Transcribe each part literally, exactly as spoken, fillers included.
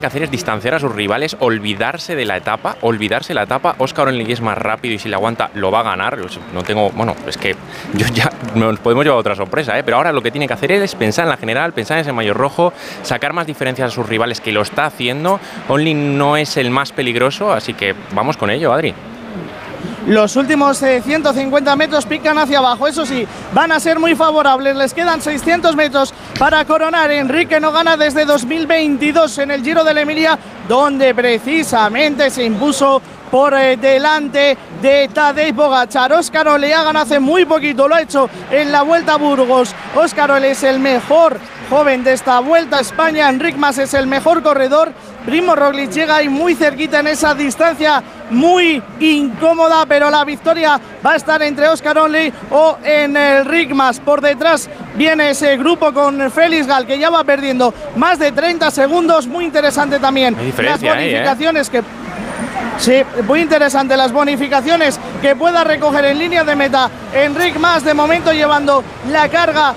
que hacer es distanciar a sus rivales, olvidarse de la etapa, olvidarse la etapa. Óscar Onley es más rápido y si la aguanta lo va a ganar. No tengo, bueno, es que yo ya nos podemos llevar otra sorpresa, ¿eh? Pero ahora lo que tiene que hacer es pensar en la general, pensar en ese maillot rojo, sacar más diferencias a sus rivales, que lo está haciendo. Onley no es el más peligroso, así que vamos con ello, Adri. Los últimos eh, ciento cincuenta metros pican hacia abajo, eso sí, van a ser muy favorables. Les quedan seiscientos metros para coronar. Enrique no gana desde dos mil veintidós en el Giro de la Emilia, donde precisamente se impuso por eh, delante de Tadej Pogačar. Óscar Onley ha ganado hace muy poquito, lo ha hecho en la Vuelta a Burgos. Óscar Onley es el mejor joven de esta Vuelta a España. Enric Mas es el mejor corredor. Primo Roglic llega ahí muy cerquita en esa distancia muy incómoda, pero la victoria va a estar entre Óscar Onley o en el Enric Mas. Por detrás viene ese grupo con Félix Gal, que ya va perdiendo más de treinta segundos. Muy interesante también las bonificaciones ahí, ¿eh? que Sí, muy interesante las bonificaciones que pueda recoger en línea de meta Enric Mas, de momento llevando la carga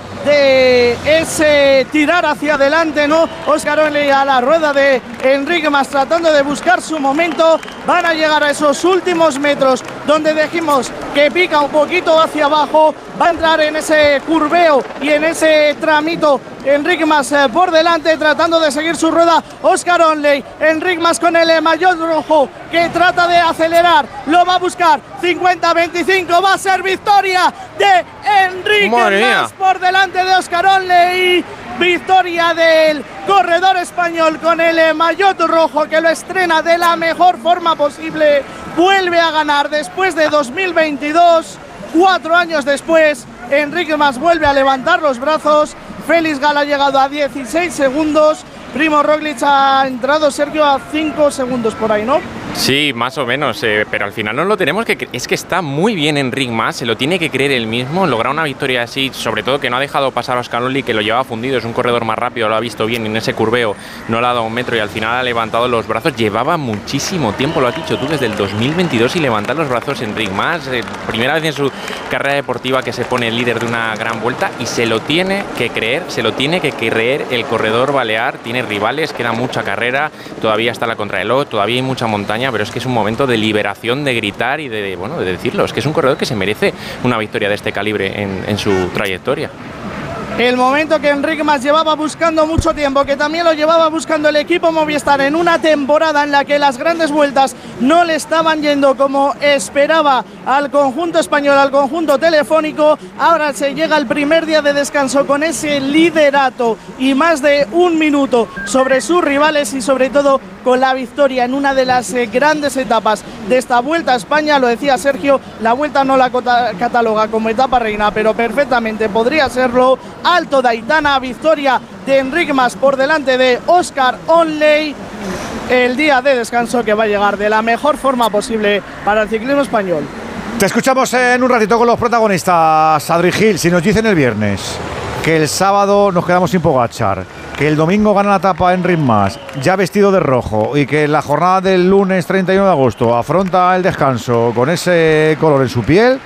de ese tirar hacia adelante, ¿no? Óscar Onley a la rueda de Enric Mas tratando de buscar su momento. Van a llegar a esos últimos metros donde dijimos que pica un poquito hacia abajo. Va a entrar en ese curveo y en ese tramito Enric Mas eh, por delante, tratando de seguir su rueda Óscar Onley. Enric Mas con el maillot rojo que trata de acelerar, lo va a buscar. cincuenta veinticinco, va a ser victoria de Enric Mas por delante de Óscar Onley. Victoria del corredor español con el maillot rojo, que lo estrena de la mejor forma posible. Vuelve a ganar después de dos mil veintidós, cuatro años después. Enric Mas vuelve a levantar los brazos. Félix Gal ha llegado a dieciséis segundos. Primo Roglic ha entrado, Sergio, a cinco segundos por ahí, ¿no? Sí, más o menos, eh, pero al final no lo tenemos que... Es que está muy bien Enric Mas, se lo tiene que creer él mismo, lograr una victoria así, sobre todo que no ha dejado pasar a Óscar Onley, que lo llevaba fundido, es un corredor más rápido, lo ha visto bien, y en ese curveo no le ha dado un metro y al final ha levantado los brazos. Llevaba muchísimo tiempo, lo has dicho tú, desde el dos mil veintidós, y levantar los brazos Enric Mas, eh, primera vez en su carrera deportiva que se pone el líder de una gran vuelta, y se lo tiene que creer, se lo tiene que creer el corredor balear. Tiene rivales, queda mucha carrera, todavía está la contrarreloj, todavía hay mucha montaña, pero es que es un momento de liberación, de gritar y de, bueno, de decirlo. Es que es un corredor que se merece una victoria de este calibre en, en su trayectoria. El momento que Enric Mas llevaba buscando mucho tiempo, que también lo llevaba buscando el equipo Movistar en una temporada en la que las grandes vueltas no le estaban yendo como esperaba al conjunto español, al conjunto telefónico. Ahora se llega el primer día de descanso con ese liderato y más de un minuto sobre sus rivales, y sobre todo con la victoria en una de las eh, grandes etapas de esta Vuelta a España. Lo decía Sergio, la Vuelta no la cataloga como etapa reina, pero perfectamente podría serlo. Alto de Aitana, victoria de Enric Mas por delante de Óscar Onley. El día de descanso que va a llegar de la mejor forma posible para el ciclismo español. Te escuchamos en un ratito con los protagonistas. Adri Gil, si nos dicen el viernes que el sábado nos quedamos sin Pogačar, que el domingo gana la etapa Enric Mas, ya vestido de rojo, y que la jornada del lunes treinta y uno de agosto afronta el descanso con ese color en su piel,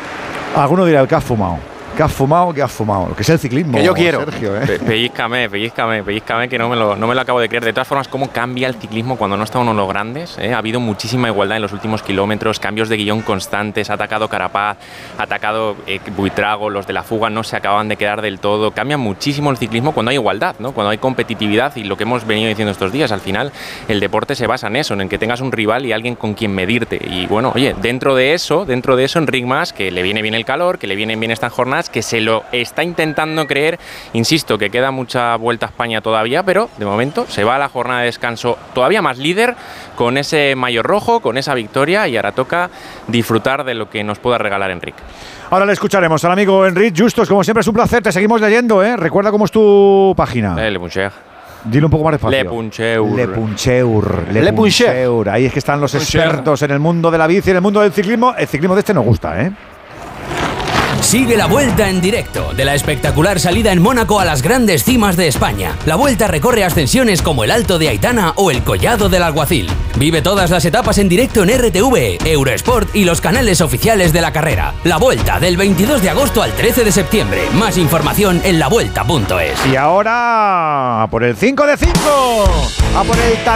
alguno dirá el que ha fumado. ¿Qué has fumado? ¿Qué has fumado? Lo que es el ciclismo, que yo quiero. Sergio, ¿eh? Pe pellízcame, pellízcame, pellízcame, que no me, lo, no me lo acabo de creer. De todas formas, cómo cambia el ciclismo cuando no está uno en los grandes, ¿eh? Ha habido muchísima igualdad en los últimos kilómetros, cambios de guión constantes, ha atacado Carapaz, ha atacado eh, Buitrago, los de la fuga no se acaban de quedar del todo. Cambia muchísimo el ciclismo cuando hay igualdad, ¿no? Cuando hay competitividad, y lo que hemos venido diciendo estos días, al final el deporte se basa en eso, en que tengas un rival y alguien con quien medirte. Y bueno, oye, dentro de eso, dentro de eso, Enric Mas, que le viene bien el calor, que le vienen bien estas jornadas, que se lo está intentando creer. Insisto que queda mucha Vuelta a España todavía, pero de momento se va a la jornada de descanso todavía más líder, con ese maillot rojo, con esa victoria, y ahora toca disfrutar de lo que nos pueda regalar Enric. Ahora le escucharemos al amigo Enric Justos. Como siempre es un placer, te seguimos leyendo, ¿eh? Recuerda cómo es tu página. Eh, Le Puncheur. Dilo un poco más despacio. Le Puncheur. Le Puncheur. Le, Le Puncheur. Puncheur. Ahí es que están los Puncheur. expertos en el mundo de la bici, en el mundo del ciclismo. El ciclismo de este nos gusta, ¿eh? Sigue la Vuelta en directo, de la espectacular salida en Mónaco a las grandes cimas de España. La Vuelta recorre ascensiones como el Alto de Aitana o el Collado del Alguacil. Vive todas las etapas en directo en R T V, Eurosport y los canales oficiales de la carrera. La Vuelta, del veintidós de agosto al trece de septiembre. Más información en la vuelta punto es. Y ahora, a por el cinco de cinco. A por el